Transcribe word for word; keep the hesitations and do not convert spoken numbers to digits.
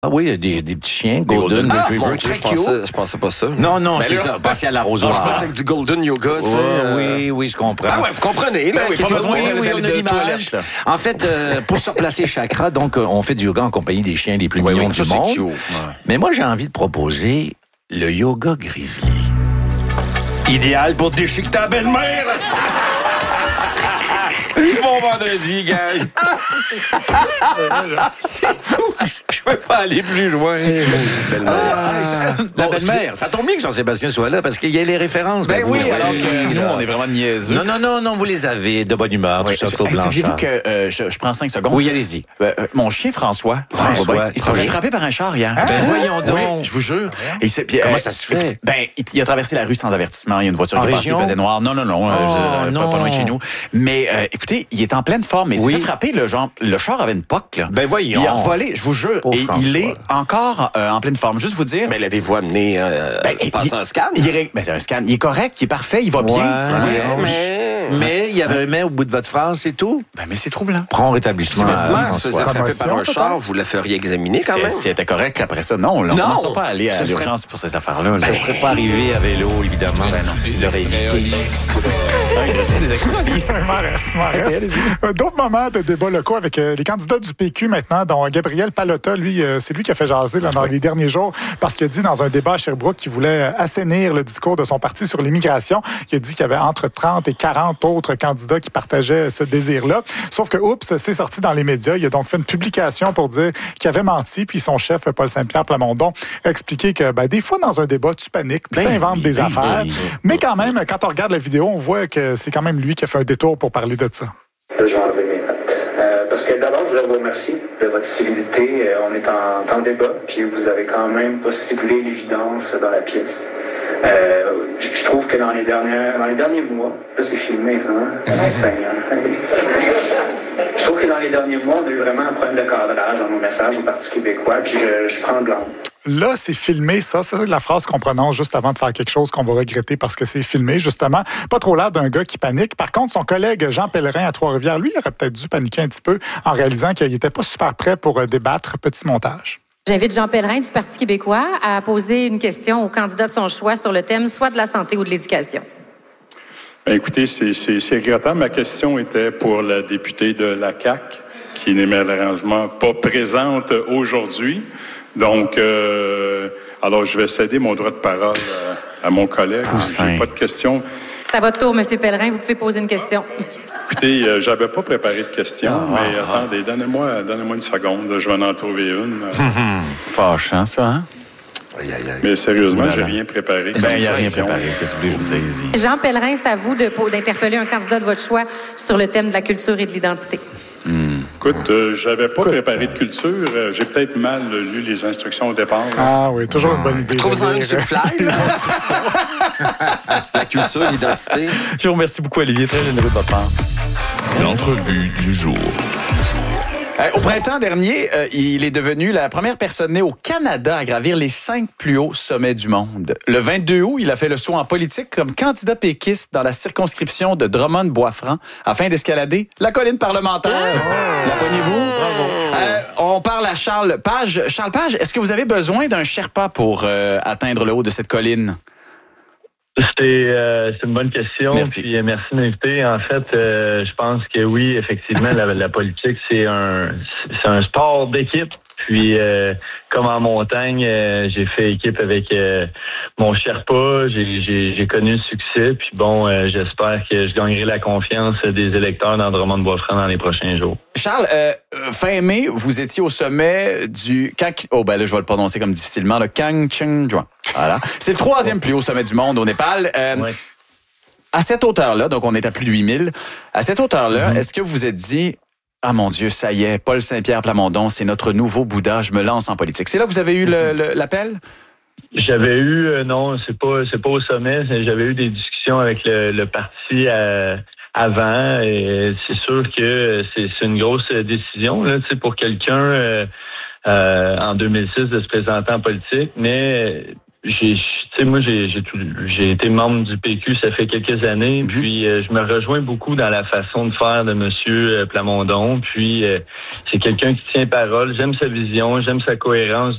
Ah oui, il y a des, des petits chiens, Golden, Golden Retriever, ah, très je cute. pensais, je pensais pas ça. Non, non, ben c'est là, ça, passer à l'arrosoir. Non, je pensais avec du Golden Yoga, tu sais. Ouais, euh... Oui, oui, je comprends. Ah ouais, vous comprenez. Là, Ben oui, pas besoin oui, oui, on a l'image. En fait, euh, pour se replacer chakra, donc, euh, on fait du yoga en compagnie des chiens les plus oui, mignons oui, du ça, monde. C'est cute. Ouais. Mais moi, j'ai envie de proposer le yoga grizzly. Idéal pour déchiqueter ta belle-mère. Bon vendredi, gars. C'est tout. Je peux pas aller plus loin. Belle-mère. Ah, la belle-mère. Ça tombe bien que Jean-Sébastien soit là parce qu'il y a les références. Ben oui, vous, alors que nous, on est vraiment niaiseux. Non, non, non, non, vous les avez de bonne humeur, Oui. tout ça, Claude Hey, Blanchard. saviez-vous que euh, je, je prends cinq secondes? Oui, allez-y. Euh, euh, mon chien François, François, François il s'est oui. fait frapper par un char hier. Ben voyons donc. Oui, je vous jure. Et c'est- puis, Comment euh, ça se fait? Ben, il, il a traversé la rue sans avertissement. Il y a une voiture En qui est passée, région? il faisait noir. Non, non, non, euh, Oh, je- euh, non. Pas, pas loin de chez nous. Mais euh, écoutez, il est en pleine forme. Mais il Oui. s'est fait frapper, le genre, le char avait une poque, là. Ben voyons. Il a revolé, je vous jure. Pauvre et François. il est encore euh, en pleine forme. Juste vous dire. Mais l'avez-vous amené euh, Ben, passer il- un scan? Il est, ben, c'est un scan. Il est correct, il est parfait, il va bien. Ouais, Ouais. mais... Mais il y avait mais au bout de votre phrase, c'est tout. Ben, mais c'est troublant. Prends rétablissement. Si à votre mère se François. faisait frapper par un Promotion, char, peut-être? vous la feriez examiner quand Si, même? si elle était correcte après ça, non, on ne Non. commencera pas à aller à Ce serait- l'urgence pour ces affaires-là. Ça là. ne serait pas arrivé à vélo, évidemment. Ben non. Il aurait évité. Il reste des extraits. Il m'en reste, il m'en reste. Euh, D'autres moments de débats locaux avec euh, les candidats du P Q maintenant, dont Gabriel Palotta, lui, euh, c'est lui qui a fait jaser là, dans les derniers jours, parce qu'il a dit dans un débat à Sherbrooke qu'il voulait euh, assainir le discours de son parti sur l'immigration. Il a dit qu'il y avait entre trente et quarante autres candidats qui partageaient ce désir-là. Sauf que, oups, c'est sorti dans les médias. Il a donc fait une publication pour dire qu'il avait menti, puis son chef, Paul Saint-Pierre Plamondon, a expliqué que ben, des fois, dans un débat, tu paniques, puis Ben tu inventes oui, des ben affaires. oui. Mais quand même, quand on regarde la vidéo, on voit que c'est quand même lui qui a fait un détour pour parler de ça. J'en vais mes notes. Euh, parce que d'abord, je voulais vous remercier de votre civilité. Euh, on est en, en débat, puis vous avez quand même pas stipulé l'évidence dans la pièce. Euh, je je trouve que dans les, dernières, dans les derniers mois, là c'est filmé, ça, hein? Seigneur. Je trouve que dans les derniers mois, on a eu vraiment un problème de cadrage dans nos messages au Parti québécois, puis je, je prends le blanc. Là, c'est filmé, ça. C'est la phrase qu'on prononce juste avant de faire quelque chose qu'on va regretter parce que c'est filmé, justement. Pas trop l'air d'un gars qui panique. Par contre, son collègue Jean Pellerin à Trois-Rivières, lui, il aurait peut-être dû paniquer un petit peu en réalisant qu'il n'était pas super prêt pour euh, débattre. Petit montage. J'invite Jean Pellerin du Parti québécois à poser une question au candidat de son choix sur le thème soit de la santé ou de l'éducation. Bien, écoutez, c'est, c'est, c'est regrettable. Ma question était pour la députée de la C A Q, qui n'est malheureusement pas présente aujourd'hui. Donc, euh, alors je vais céder mon droit de parole à, à mon collègue. Poussin. J'ai pas de questions. C'est à votre tour, M. Pellerin. Vous pouvez poser une question. Écoutez, euh, j'avais pas préparé de questions, Ah, mais ah, attendez, donnez-moi, donnez-moi une seconde. Je vais en trouver une. Fâchant, ça, hein? Aïe, aïe, aïe. Mais sérieusement, Voilà. j'ai rien préparé. Ben, il n'y a rien Question. préparé. Qu'est-ce que vous voulez que je vous dise? Jean Pellerin, c'est à vous de, pour- d'interpeller un candidat de votre choix sur le thème de la culture et de l'identité. Écoute, euh, j'avais pas préparé de culture. Euh, j'ai peut-être mal euh, lu les instructions au départ. Ah oui, toujours une bonne idée. Trouve-en de une lire. sur le fly, là. La culture, l'identité. Je vous remercie beaucoup, Olivier. Très généreux de votre part. L'entrevue du jour. Euh, au printemps dernier, euh, il est devenu la première personne née au Canada à gravir les cinq plus hauts sommets du monde. Le vingt-deux août, il a fait le saut en politique comme candidat péquiste dans la circonscription de Drummond-Boisfranc afin d'escalader la colline parlementaire. La pognez-vous? Euh, on parle à Charles Page. Charles Page, est-ce que vous avez besoin d'un Sherpa pour euh, atteindre le haut de cette colline? C'est, euh, c'est une bonne question. Merci. Puis, euh, merci de m'inviter. En fait, euh, je pense que oui, effectivement, la, la politique, c'est un, c'est un sport d'équipe. Puis, euh, comme en montagne, euh, j'ai fait équipe avec euh, mon Sherpa. J'ai, j'ai, j'ai connu le succès. Puis bon, euh, j'espère que je gagnerai la confiance des électeurs dans Drummond-Boisfranc dans les prochains jours. Charles, euh, fin mai, vous étiez au sommet du... Kak- Oh, ben là, je vais le prononcer comme difficilement, le Kangchenjunga. Voilà. C'est le troisième plus haut sommet du monde au Népal. Euh, Ouais. À cette hauteur-là, donc on est à plus de huit mille, à cette hauteur-là, Mm-hmm. est-ce que vous vous êtes dit... Ah mon Dieu, ça y est, Paul Saint-Pierre Plamondon, c'est notre nouveau Bouddha, je me lance en politique. C'est là que vous avez eu le, le- l'appel? J'avais eu, euh, non, c'est pas, c'est pas au sommet. c'est- J'avais eu des discussions avec le, le parti euh, avant. Et c'est sûr que c'est, c'est une grosse décision là, tu sais, pour quelqu'un euh, euh, en deux mille six de se présenter en politique. Mais j'ai, je suis sais, moi, j'ai, j'ai, tout, j'ai été membre du P Q, ça fait quelques années, mm-hmm. puis euh, je me rejoins beaucoup dans la façon de faire de Monsieur Plamondon, puis euh, c'est quelqu'un qui tient parole, j'aime sa vision, j'aime sa cohérence